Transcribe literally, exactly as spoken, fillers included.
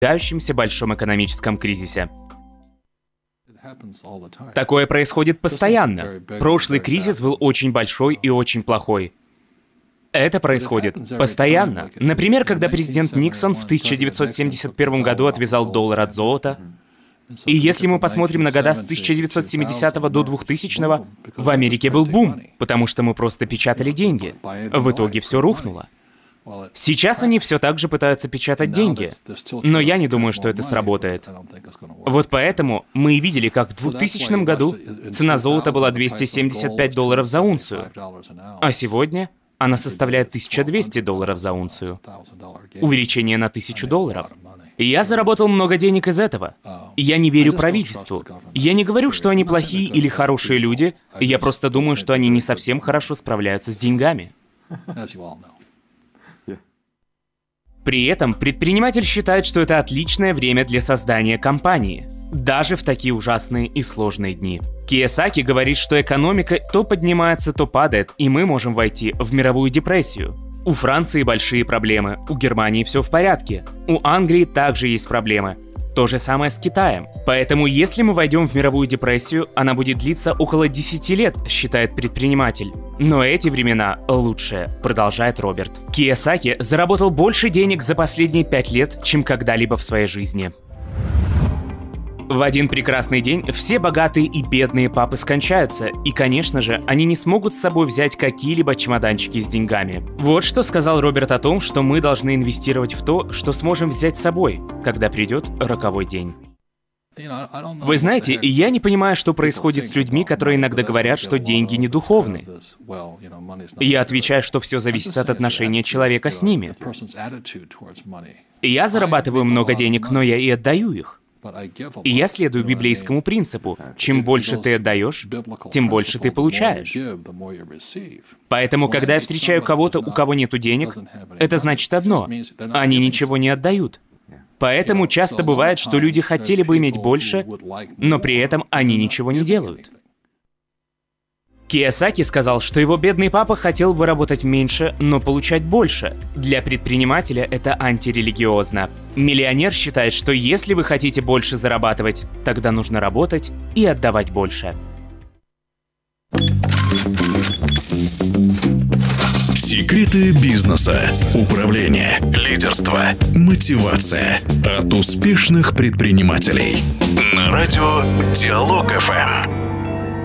надвигающемся большом экономическом кризисе. Такое происходит постоянно. Прошлый кризис был очень большой и очень плохой. Это происходит постоянно. Например, когда президент Никсон в тысяча девятьсот семьдесят первом году отвязал доллар от золота. И если мы посмотрим на года с тысяча девятьсот семидесятого до двухтысячного, в Америке был бум, потому что мы просто печатали деньги. В итоге все рухнуло. Сейчас они все так же пытаются печатать деньги, но я не думаю, что это сработает. Вот поэтому мы и видели, как в двухтысячном году цена золота была двести семьдесят пять долларов за унцию, а сегодня она составляет тысяча двести долларов за унцию. Увеличение на тысячу долларов. Я заработал много денег из этого. Я не верю правительству. Я не говорю, что они плохие или хорошие люди, я просто думаю, что они не совсем хорошо справляются с деньгами. При этом предприниматель считает, что это отличное время для создания компании, даже в такие ужасные и сложные дни. Кийосаки говорит, что экономика то поднимается, то падает, и мы можем войти в мировую депрессию. У Франции большие проблемы, у Германии все в порядке, у Англии также есть проблемы. То же самое с Китаем. Поэтому если мы войдем в мировую депрессию, она будет длиться около десяти лет, считает предприниматель. Но эти времена лучшие, продолжает Роберт. Кийосаки заработал больше денег за последние пять лет, чем когда-либо в своей жизни. В один прекрасный день все богатые и бедные папы скончаются, и, конечно же, они не смогут с собой взять какие-либо чемоданчики с деньгами. Вот что сказал Роберт о том, что мы должны инвестировать в то, что сможем взять с собой, когда придет роковой день. Вы знаете, я не понимаю, что происходит с людьми, которые иногда говорят, что деньги не духовны. Я отвечаю, что все зависит от отношения человека с ними. Я зарабатываю много денег, но я и отдаю их. И я следую библейскому принципу: чем больше ты отдаешь, тем больше ты получаешь. Поэтому, когда я встречаю кого-то, у кого нету денег, это значит одно — они ничего не отдают. Поэтому часто бывает, что люди хотели бы иметь больше, но при этом они ничего не делают. Кийосаки сказал, что его бедный папа хотел бы работать меньше, но получать больше. Для предпринимателя это антирелигиозно. Миллионер считает, что если вы хотите больше зарабатывать, тогда нужно работать и отдавать больше. Секреты бизнеса, управления, лидерства, мотивация от успешных предпринимателей. На радио Диалог эф эм.